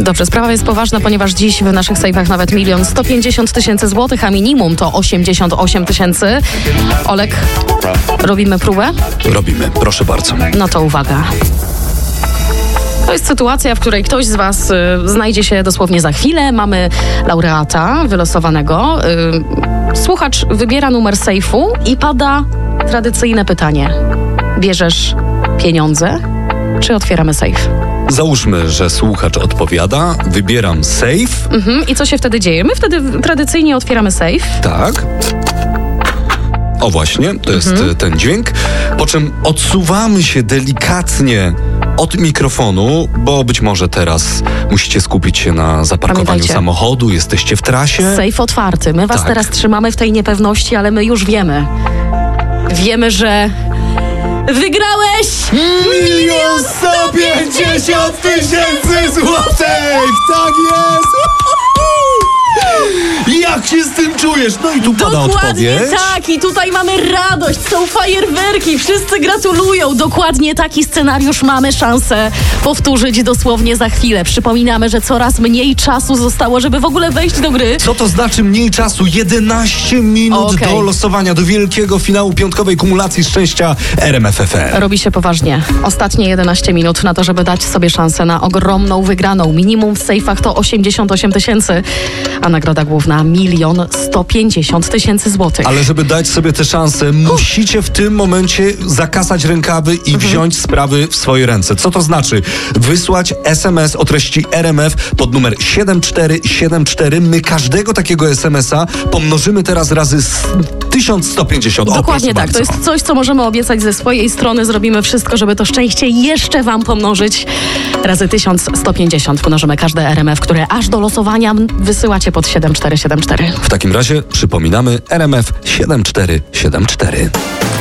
Dobrze, sprawa jest poważna, ponieważ dziś w naszych sejfach nawet 1 150 000 złotych, a minimum to 88 000. Olek, robimy próbę? Robimy, proszę bardzo. No to uwaga. To jest sytuacja, w której ktoś z was znajdzie się dosłownie za chwilę. Mamy laureata wylosowanego. Słuchacz wybiera numer sejfu i pada tradycyjne pytanie. Bierzesz pieniądze, czy otwieramy sejf? Załóżmy, że słuchacz odpowiada, wybieram sejf. I co się wtedy dzieje? My wtedy tradycyjnie otwieramy sejf. Tak. O właśnie, to jest ten dźwięk. Po czym odsuwamy się delikatnie od mikrofonu, bo być może teraz musicie skupić się na zaparkowaniu Pamiętajcie, samochodu, jesteście w trasie. Sejf otwarty. My was Tak. teraz trzymamy w tej niepewności, ale my już wiemy. Wiemy, że wygrałeś! 1 150 000 złotych! Tak jest! Jak się z tym czujesz? No i tu pada Dokładnie odpowiedź. tak, i tutaj mamy radość, są fajerwerki, wszyscy gratulują. Dokładnie taki scenariusz mamy szansę powtórzyć dosłownie za chwilę. Przypominamy, że coraz mniej czasu zostało, żeby w ogóle wejść do gry. Co to znaczy mniej czasu? 11 minut Okej. do losowania, do wielkiego finału piątkowej kumulacji szczęścia RMF FM. Robi się poważnie. Ostatnie 11 minut na to, żeby dać sobie szansę na ogromną wygraną. Minimum w sejfach to 88 000, a nagroda główna 1 150 000 złotych. Ale żeby dać sobie tę szansę, musicie w tym momencie zakasać rękawy i wziąć sprawy w swoje ręce. Co to znaczy? Wysłać SMS o treści RMF pod numer 7474. My każdego takiego SMS-a pomnożymy teraz razy 1150. Dokładnie tak. To jest coś, co możemy obiecać ze swojej strony. Zrobimy wszystko, żeby to szczęście jeszcze wam pomnożyć. Razy 1150 pomnożymy każde RMF, które aż do losowania wysyłacie pod 7474. W takim razie przypominamy RMF 7474.